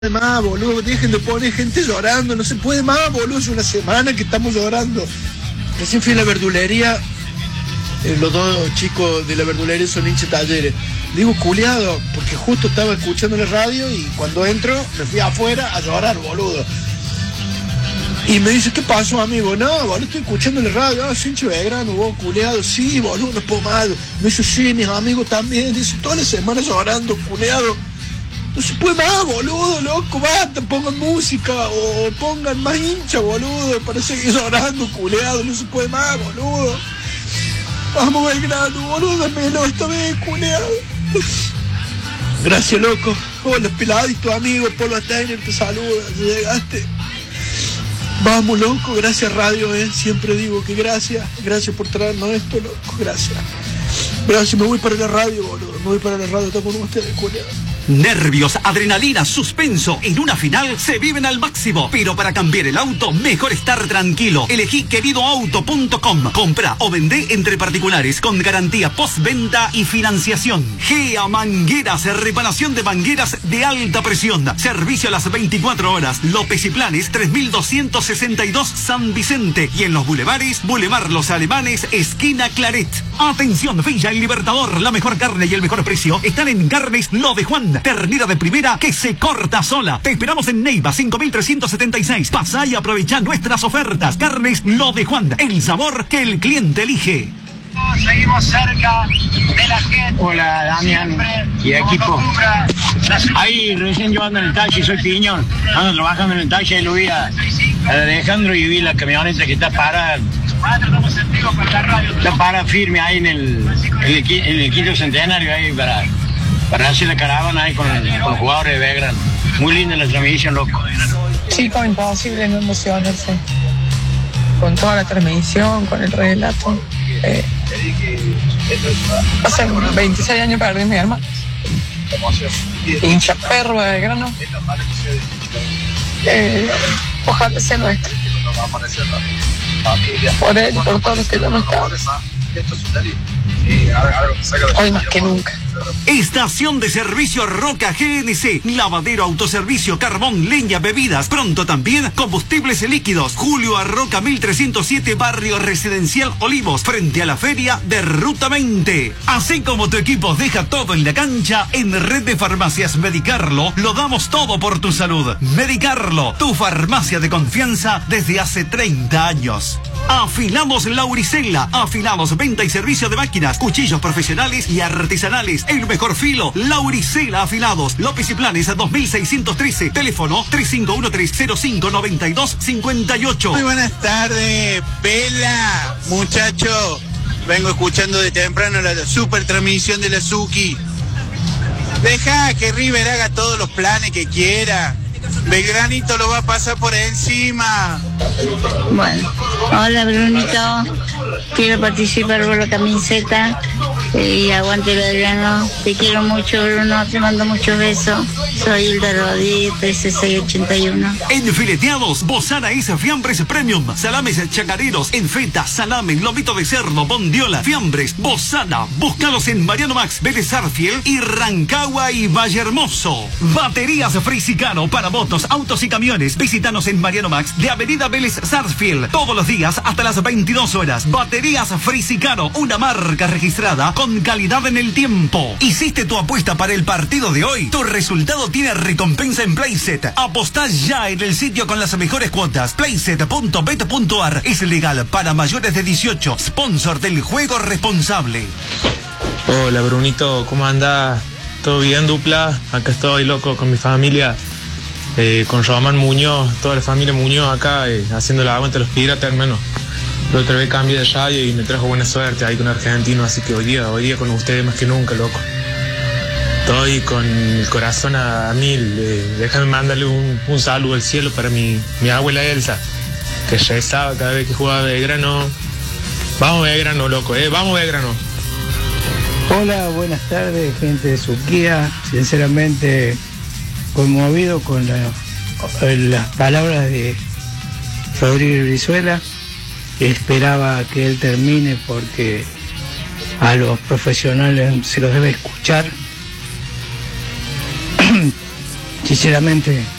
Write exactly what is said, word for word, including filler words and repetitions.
más, boludo, dejen de poner gente llorando, no se puede más, boludo, es una semana que estamos llorando. Recién fui a la verdulería, eh, los dos chicos de la verdulería son hinchas Talleres. Digo culiado, porque justo estaba escuchando la radio y cuando entro me fui afuera a llorar, boludo. Y me dice, ¿qué pasó, amigo? No, boludo, estoy escuchando la radio. Ah, soy hincha de Belgrano, vos, culiado. Sí, boludo, no puedo más. Me dice, sí, mis amigos también. Dice, toda la semana llorando, culiado. No se puede más, boludo, loco, basta, pongan música o pongan más hincha, boludo, para seguir llorando, culeado, no se puede más, boludo. Vamos, Belgrano, boludo, dámelo esta vez, culeado. Gracias, loco. Hola, peladito, amigo, Polo Steiner te saluda, llegaste. Vamos, loco, gracias, radio, eh. Siempre digo que gracias, gracias por traernos esto, loco, gracias. Gracias, me voy para la radio, boludo, me voy para la radio, está con ustedes, culeado. Nervios, adrenalina, suspenso. En una final se viven al máximo. Pero para cambiar el auto, mejor estar tranquilo. Elegí querido auto punto com. Compra o vende entre particulares con garantía postventa y financiación. Gea Mangueras, reparación de mangueras de alta presión. Servicio a las veinticuatro horas. López y Planes, tres mil doscientos sesenta y dos San Vicente. Y en los bulevares, Boulevard Los Alemanes, esquina Claret. Atención, Villa El Libertador. La mejor carne y el mejor precio están en Carnes Lo de Juan. Ternera de primera que se corta sola. Te esperamos en Neiva cinco mil trescientos setenta y seis. Pasá y aprovecha nuestras ofertas. Carnes Lo de Juan. El sabor que el cliente elige. Seguimos cerca de la gente. Hola, Damián y equipo. Ahí recién yo ando en el taxi, soy Piñón. Ando trabajando en el taxi y lo vi a, a Alejandro y vi la camioneta que está parada. Está parada firme ahí en el, en el, en el quinto centenario ahí para... para hacer la caravana ahí con, con los jugadores de Belgrano. Muy linda la transmisión, loco. Chico, imposible no emocionarse. Con toda la transmisión, con el relato. Eh, hace veintiséis años perdí a mi hermano. Hincha perro de Belgrano. Eh, ojalá sea nuestro. Por él, por todos los que ya no estaban. Hoy más que nunca. Estación de servicio Roca G N C, lavadero, autoservicio, carbón, leña, bebidas, pronto también combustibles líquidos. Julio Arroca mil trescientos siete, barrio residencial Olivos, frente a la feria de Ruta veinte. Así como tu equipo deja todo en la cancha, en Red de Farmacias Medicarlo lo damos todo por tu salud. Medicarlo, tu farmacia de confianza desde hace treinta años. Afilados Lauricela, afilados, venta y servicio de máquinas, cuchillos profesionales y artesanales. El mejor filo, Lauricela Afilados, López y Planes, dos mil seiscientos trece, teléfono tres cinco uno tres cero cinco nueve dos cinco ocho. Muy buenas tardes, Pela, muchacho. Vengo escuchando de temprano la super transmisión de la Suki. Deja que River haga todos los planes que quiera. Belgranito lo va a pasar por encima. Bueno, hola Brunito, quiero participar por la camiseta y aguante Belgrano. Te quiero mucho, Bruno, te mando muchos besos. Soy Hilda Rodríguez, trece seis ochenta y uno. En fileteados, Bozana es fiambres premium, salames chacareros, en feta, salame, lomito de cerdo, bondiola, fiambres, Bozana. Búscalos en Mariano Max, Vélez Sarsfield y Rancagua y Vallehermoso. Baterías Frisicano para motos, autos y camiones. Visítanos en Mariano Max de Avenida Vélez Sarsfield, todos los días hasta las veintidós horas. Baterías Frisicano, una marca registrada con calidad en el tiempo. ¿Hiciste tu apuesta para el partido de hoy? Tu resultado tiene recompensa en Playset. Apostá ya en el sitio con las mejores cuotas. Playset punto bet punto ar. Es legal para mayores de dieciocho. Sponsor del juego responsable. Hola Brunito, ¿cómo andás? ¿Todo bien, dupla? Acá estoy, loco, con mi familia. Eh, con Román Muñoz, toda la familia Muñoz acá, eh, haciendo la aguanta a los piratas, hermano. La otra vez cambié de radio y me trajo buena suerte ahí con Argentino, así que hoy día, hoy día con ustedes más que nunca, loco. Estoy con el corazón a, a mil. Eh, déjame mandarle un, un saludo al cielo para mi, mi abuela Elsa, que rezaba cada vez que jugaba Belgrano. Vamos Belgrano, loco, eh, vamos Belgrano. Hola, buenas tardes, gente de Suquía. Sinceramente conmovido con la, las palabras de Rodrigo Brizuela. Esperaba que él termine porque a los profesionales se los debe escuchar. sinceramente